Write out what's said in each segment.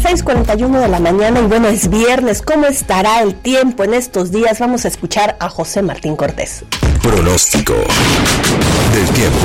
6:41 de la mañana y bueno, es viernes. ¿Cómo estará el tiempo en estos días? Vamos a escuchar a José Martín Cortés. Pronóstico del tiempo.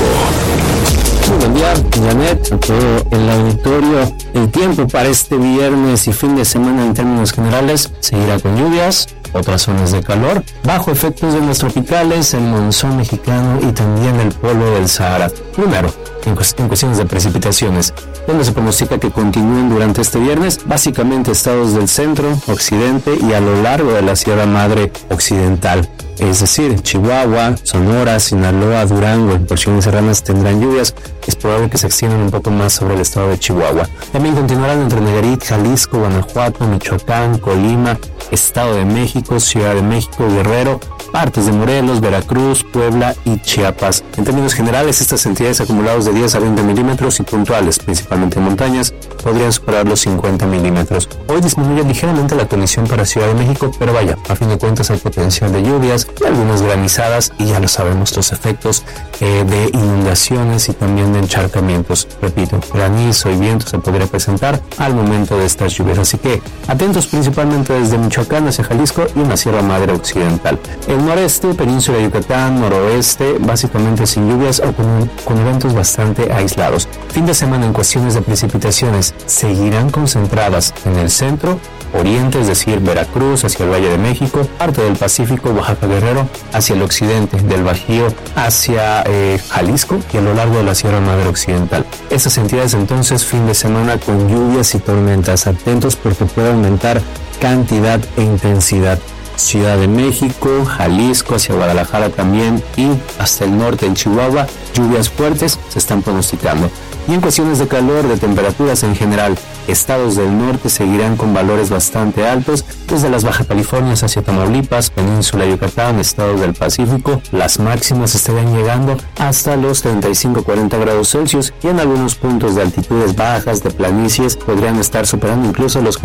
Muy buen día, Janet, a todo el auditorio. El tiempo para este viernes y fin de semana en términos generales seguirá con lluvias, otras zonas de calor, bajo efectos de ondas tropicales, el monzón mexicano y también el polvo del Sahara. Primero, en cuestiones de precipitaciones, donde se pronostica que continúen durante este viernes, básicamente estados del centro, occidente y a lo largo de la Sierra Madre Occidental. Es decir, Chihuahua, Sonora, Sinaloa, Durango y porciones serranas tendrán lluvias. Es probable que se extiendan un poco más sobre el estado de Chihuahua. También continuarán entre Nayarit, Jalisco, Guanajuato, Michoacán, Colima, Estado de México, Ciudad de México, Guerrero, partes de Morelos, Veracruz, Puebla y Chiapas. En términos generales, estas entidades acumulados de 10 a 20 milímetros y puntuales, principalmente en montañas, podrían superar los 50 milímetros. Hoy disminuye ligeramente la condición para Ciudad de México, pero vaya, a fin de cuentas hay potencial de lluvias y algunas granizadas y ya lo sabemos, los efectos de inundaciones y también de encharcamientos. Repito, granizo y viento se podría presentar al momento de estas lluvias, así que atentos principalmente desde Michoacán hacia Jalisco y una Sierra Madre Occidental. El noreste, península de Yucatán, noroeste, básicamente sin lluvias o con eventos bastante aislados. Fin de semana en cuestiones de precipitaciones seguirán concentradas en el centro, oriente, es decir, Veracruz hacia el Valle de México, parte del Pacífico, Oaxaca, Guerrero, hacia el occidente del Bajío, hacia Jalisco y a lo largo de la Sierra Madre Occidental. Esas entidades entonces fin de semana con lluvias y tormentas. Atentos porque puede aumentar cantidad e intensidad. Ciudad de México, Jalisco, hacia Guadalajara también y hasta el norte en Chihuahua, lluvias fuertes se están pronosticando. Y en cuestiones de calor, de temperaturas en general, estados del norte seguirán con valores bastante altos, desde las Baja Californias hacia Tamaulipas, península de Yucatán, estados del Pacífico, las máximas estarán llegando hasta los 35-40 grados Celsius y en algunos puntos de altitudes bajas, de planicies, podrían estar superando incluso los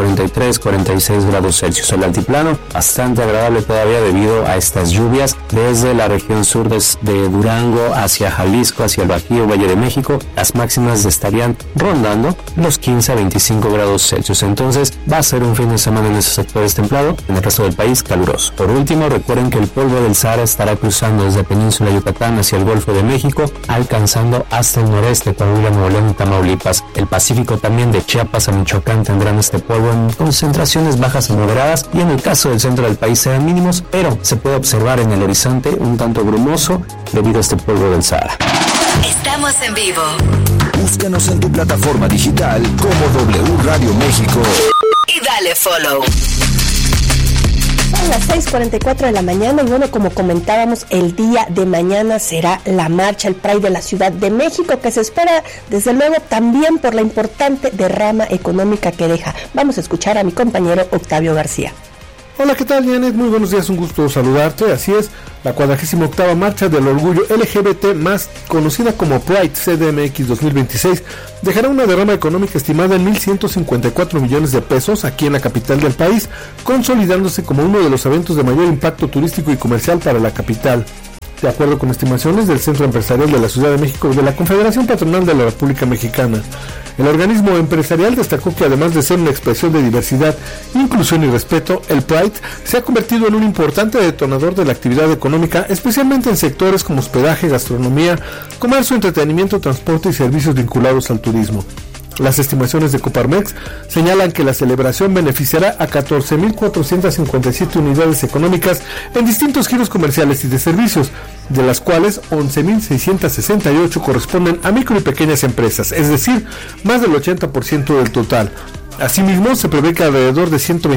43-46 grados Celsius. El altiplano, bastante agradable todavía debido a estas lluvias, desde la región sur de Durango hacia Jalisco, hacia el Bajío, Valle de México, las máximas estarían rondando los 15 a 25 grados Celsius. Entonces va a ser un fin de semana en esos sectores templado, en el resto del país caluroso. Por último, recuerden que el polvo del Sahara estará cruzando desde Península de Yucatán hacia el Golfo de México, alcanzando hasta el noreste, Coahuila, Nuevo León y Tamaulipas. El Pacífico también de Chiapas a Michoacán tendrán este polvo en concentraciones bajas y moderadas y en el caso del centro del país serán mínimos, pero se puede observar en el horizonte un tanto brumoso debido a este polvo del Sahara. Estamos en vivo. Búscanos en tu plataforma digital como W Radio México. Y dale follow. Son las 6:44 de la mañana y bueno, como comentábamos, el día de mañana será la marcha, el Pride de la Ciudad de México, que se espera desde luego también por la importante derrama económica que deja. Vamos a escuchar a mi compañero Octavio García. Hola, ¿qué tal, Janet? Muy buenos días, un gusto saludarte. Así es, la 48ª Marcha del Orgullo LGBT+, más conocida como Pride CDMX 2026, dejará una derrama económica estimada en 1.154 millones de pesos aquí en la capital del país, consolidándose como uno de los eventos de mayor impacto turístico y comercial para la capital. De acuerdo con estimaciones del Centro Empresarial de la Ciudad de México y de la Confederación Patronal de la República Mexicana, el organismo empresarial destacó que además de ser una expresión de diversidad, inclusión y respeto, el Pride se ha convertido en un importante detonador de la actividad económica, especialmente en sectores como hospedaje, gastronomía, comercio, entretenimiento, transporte y servicios vinculados al turismo. Las estimaciones de Coparmex señalan que la celebración beneficiará a 14.457 unidades económicas en distintos giros comerciales y de servicios, de las cuales 11.668 corresponden a micro y pequeñas empresas, es decir, más del 80% del total. Asimismo, se prevé que alrededor de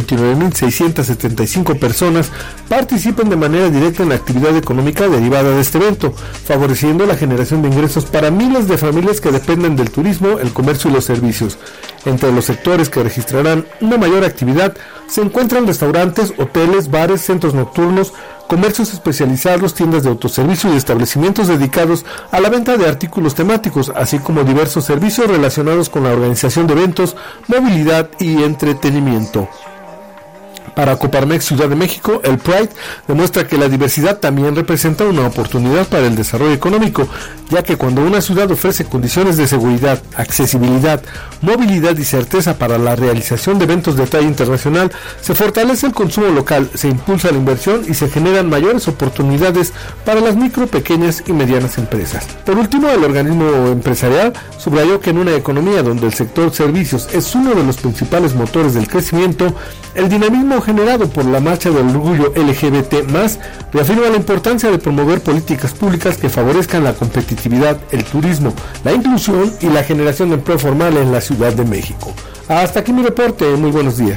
129.675 personas participen de manera directa en la actividad económica derivada de este evento, favoreciendo la generación de ingresos para miles de familias que dependen del turismo, el comercio y los servicios. Entre los sectores que registrarán una mayor actividad se encuentran restaurantes, hoteles, bares, centros nocturnos, comercios especializados, tiendas de autoservicio y establecimientos dedicados a la venta de artículos temáticos, así como diversos servicios relacionados con la organización de eventos, movilidad y entretenimiento. Para Coparmex Ciudad de México, el Pride demuestra que la diversidad también representa una oportunidad para el desarrollo económico, ya que cuando una ciudad ofrece condiciones de seguridad, accesibilidad, movilidad y certeza para la realización de eventos de talla internacional, se fortalece el consumo local, se impulsa la inversión y se generan mayores oportunidades para las micro, pequeñas y medianas empresas. Por último, el organismo empresarial subrayó que en una economía donde el sector servicios es uno de los principales motores del crecimiento, el dinamismo generado por la marcha del orgullo LGBT+, reafirma la importancia de promover políticas públicas que favorezcan la competitividad, el turismo, la inclusión y la generación de empleo formal en la Ciudad de México. Hasta aquí mi reporte, muy buenos días.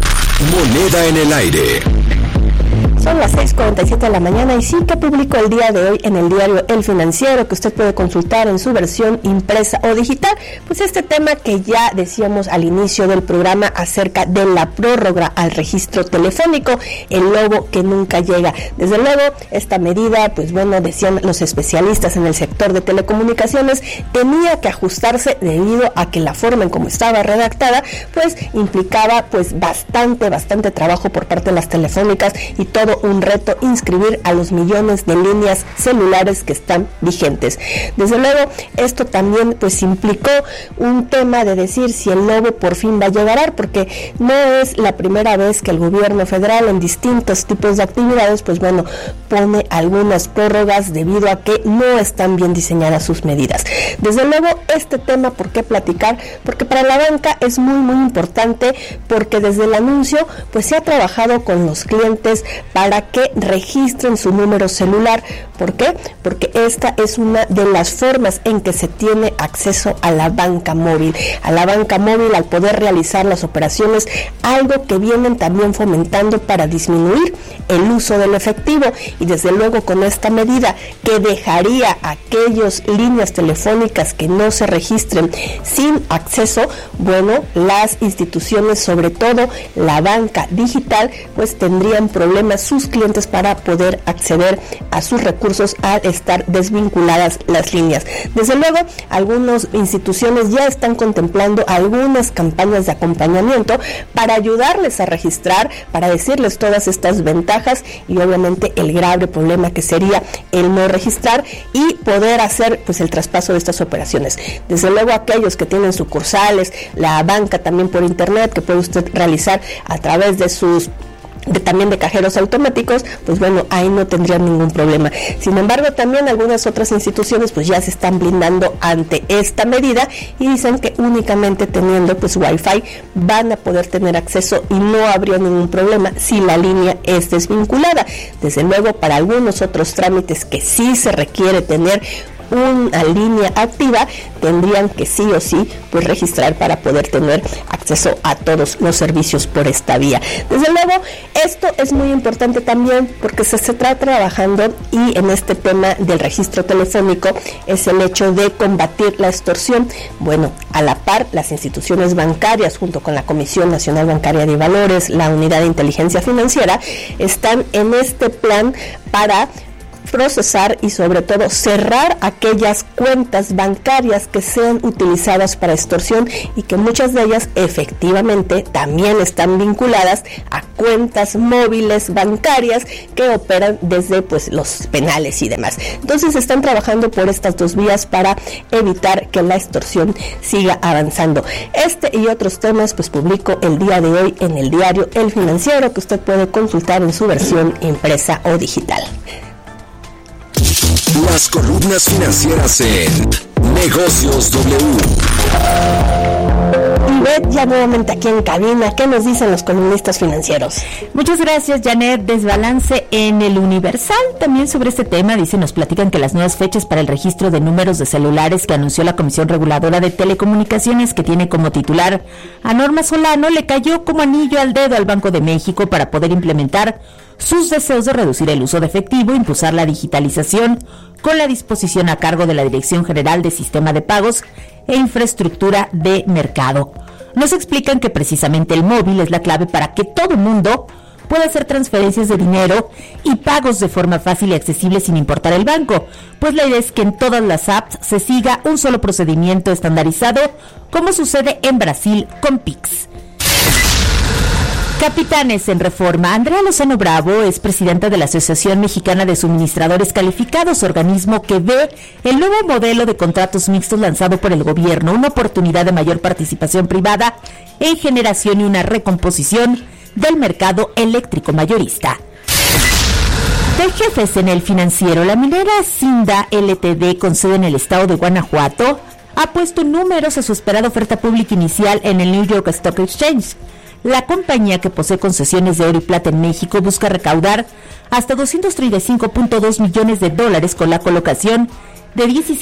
Moneda en el aire. Son las 6:47 de la mañana y sí que publicó el día de hoy en el diario El Financiero, que usted puede consultar en su versión impresa o digital, pues este tema que ya decíamos al inicio del programa acerca de la prórroga al registro telefónico, el lobo que nunca llega. Desde luego, esta medida, pues bueno, decían los especialistas en el sector de telecomunicaciones, tenía que ajustarse debido a que la forma en cómo estaba redactada, pues implicaba pues bastante trabajo por parte de las telefónicas y todo un reto inscribir a los millones de líneas celulares que están vigentes. Desde luego, esto también pues implicó un tema de decir si el lobo por fin va a llegar, porque no es la primera vez que el gobierno federal en distintos tipos de actividades, pues bueno, pone algunas prórrogas debido a que no están bien diseñadas sus medidas. Desde luego, este tema, ¿por qué platicar? Porque para la banca es muy importante, porque desde el anuncio pues se ha trabajado con los clientes para que registren su número celular. ¿Por qué? Porque esta es una de las formas en que se tiene acceso a la banca móvil. A la banca móvil, al poder realizar las operaciones, algo que vienen también fomentando para disminuir el uso del efectivo. Y desde luego con esta medida que dejaría a aquellas líneas telefónicas que no se registren sin acceso, bueno, las instituciones, sobre todo la banca digital, pues tendrían problemas sus clientes para poder acceder a sus recursos al estar desvinculadas las líneas. Desde luego, algunas instituciones ya están contemplando algunas campañas de acompañamiento para ayudarles a registrar, para decirles todas estas ventajas y obviamente el grave problema que sería el no registrar y poder hacer pues el traspaso de estas operaciones. Desde luego, aquellos que tienen sucursales, la banca también por internet que puede usted realizar a través de sus también de cajeros automáticos, pues bueno, ahí no tendrían ningún problema. Sin embargo, también algunas otras instituciones pues ya se están blindando ante esta medida y dicen que únicamente teniendo pues Wi-Fi van a poder tener acceso y no habría ningún problema si la línea es desvinculada. Desde luego, para algunos otros trámites que sí se requiere tener una línea activa, tendrían que sí o sí pues registrar para poder tener acceso a todos los servicios por esta vía. Desde luego, esto es muy importante también porque se está trabajando y en este tema del registro telefónico es el hecho de combatir la extorsión. Bueno, a la par, las instituciones bancarias junto con la Comisión Nacional Bancaria de Valores, la Unidad de Inteligencia Financiera, están en este plan para procesar y sobre todo cerrar aquellas cuentas bancarias que sean utilizadas para extorsión y que muchas de ellas efectivamente también están vinculadas a cuentas móviles bancarias que operan desde pues los penales y demás. Entonces están trabajando por estas dos vías para evitar que la extorsión siga avanzando. Este y otros temas pues publico el día de hoy en el diario El Financiero, que usted puede consultar en su versión impresa o digital. Las columnas financieras en Negocios W. Ivette, ya nuevamente aquí en cabina, ¿qué nos dicen los columnistas financieros? Muchas gracias, Janet. Desbalance en el Universal. También sobre este tema, nos platican que las nuevas fechas para el registro de números de celulares que anunció la Comisión Reguladora de Telecomunicaciones, que tiene como titular a Norma Solano, le cayó como anillo al dedo al Banco de México para poder implementar sus deseos de reducir el uso de efectivo, impulsar la digitalización con la disposición a cargo de la Dirección General de Sistema de Pagos e Infraestructura de Mercado. Nos explican que precisamente el móvil es la clave para que todo el mundo pueda hacer transferencias de dinero y pagos de forma fácil y accesible sin importar el banco, pues la idea es que en todas las apps se siga un solo procedimiento estandarizado, como sucede en Brasil con Pix. Capitanes en Reforma. Andrea Lozano Bravo es presidenta de la Asociación Mexicana de Suministradores Calificados, organismo que ve el nuevo modelo de contratos mixtos lanzado por el gobierno, una oportunidad de mayor participación privada en generación y una recomposición del mercado eléctrico mayorista. De jefes en el financiero, la minera Cinda Ltd, con sede en el estado de Guanajuato, ha puesto números a su esperada oferta pública inicial en el New York Stock Exchange. La compañía, que posee concesiones de oro y plata en México, busca recaudar hasta $235.2 millones con la colocación de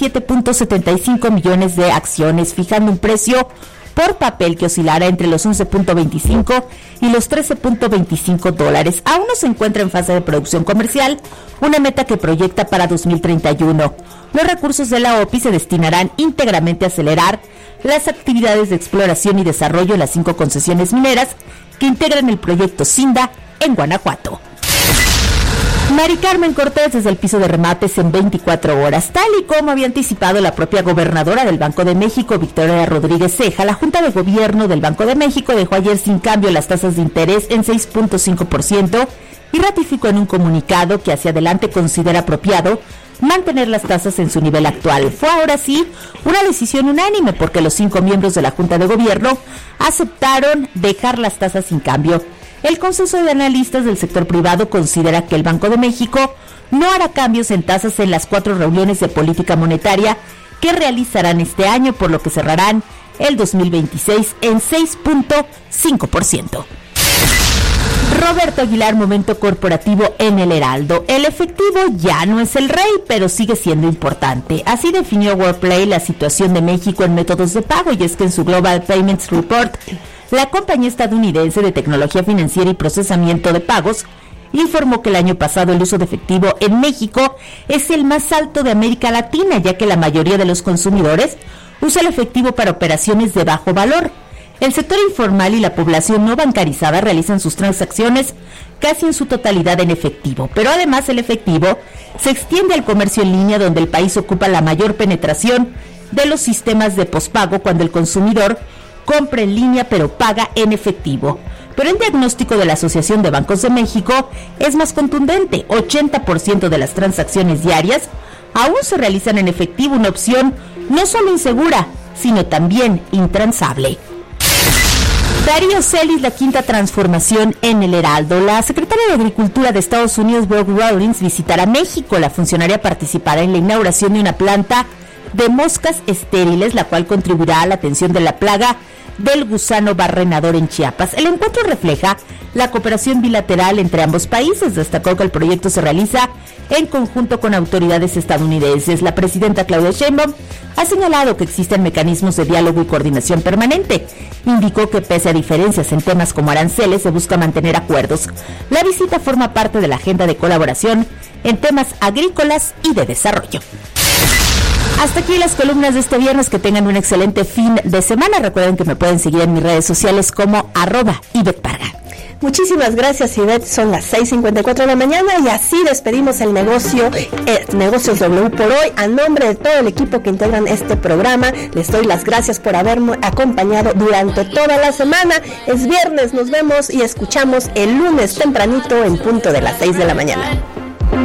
17.75 millones de acciones, fijando un precio por papel que oscilará entre los 11.25 y los 13.25 dólares. Aún no se encuentra en fase de producción comercial, una meta que proyecta para 2031. Los recursos de la OPI se destinarán íntegramente a acelerar las actividades de exploración y desarrollo en las 5 concesiones mineras que integran el proyecto Cinda en Guanajuato. Mari Carmen Cortés desde el piso de remates en 24 horas. Tal y como había anticipado la propia gobernadora del Banco de México, Victoria Rodríguez Ceja, la Junta de Gobierno del Banco de México dejó ayer sin cambio las tasas de interés en 6.5% y ratificó en un comunicado que hacia adelante considera apropiado mantener las tasas en su nivel actual. Fue ahora sí una decisión unánime porque los 5 miembros de la Junta de Gobierno aceptaron dejar las tasas sin cambio. El consenso de analistas del sector privado considera que el Banco de México no hará cambios en tasas en las 4 reuniones de política monetaria que realizarán este año, por lo que cerrarán el 2026 en 6.5%. Roberto Aguilar, momento corporativo en el Heraldo. El efectivo ya no es el rey, pero sigue siendo importante. Así definió WorldPlay la situación de México en métodos de pago, y es que en su Global Payments Report, la compañía estadounidense de tecnología financiera y procesamiento de pagos informó que el año pasado el uso de efectivo en México es el más alto de América Latina, ya que la mayoría de los consumidores usa el efectivo para operaciones de bajo valor. El sector informal y la población no bancarizada realizan sus transacciones casi en su totalidad en efectivo, pero además el efectivo se extiende al comercio en línea, donde el país ocupa la mayor penetración de los sistemas de pospago cuando el consumidor compra en línea pero paga en efectivo. Pero el diagnóstico de la Asociación de Bancos de México es más contundente. 80% de las transacciones diarias aún se realizan en efectivo, una opción no solo insegura, sino también intransable. Darío Celis, la quinta transformación en el Heraldo. La secretaria de Agricultura de Estados Unidos, Brooke Rollins, visitará México. La funcionaria participará en la inauguración de una planta de moscas estériles, la cual contribuirá a la atención de la plaga del gusano barrenador en Chiapas. El encuentro refleja la cooperación bilateral entre ambos países. Destacó que el proyecto se realiza en conjunto con autoridades estadounidenses. La presidenta Claudia Sheinbaum ha señalado que existen mecanismos de diálogo y coordinación permanente. Indicó que pese a diferencias en temas como aranceles, se busca mantener acuerdos. La visita forma parte de la agenda de colaboración en temas agrícolas y de desarrollo. Hasta aquí las columnas de este viernes. Que tengan un excelente fin de semana. Recuerden que me pueden seguir en mis redes sociales como @Ivette Parga. Muchísimas gracias, Ivette. Son las 6:54 de la mañana y así despedimos el negocio, Negocios W por hoy. A nombre de todo el equipo que integran este programa, les doy las gracias por haberme acompañado durante toda la semana. Es viernes, nos vemos y escuchamos el lunes tempranito en punto de las 6 de la mañana.